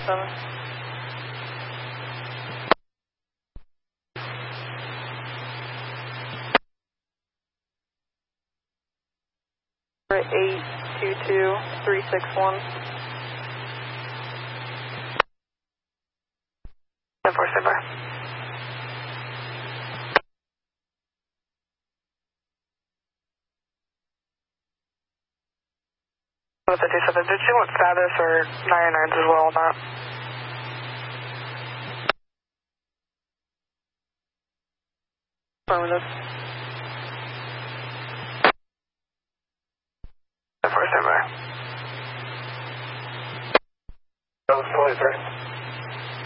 7. 822361. 10-4, stand by. With the 27, did you want status or 99s as well on that? Affirmative. 10-4, stand by. That was 23.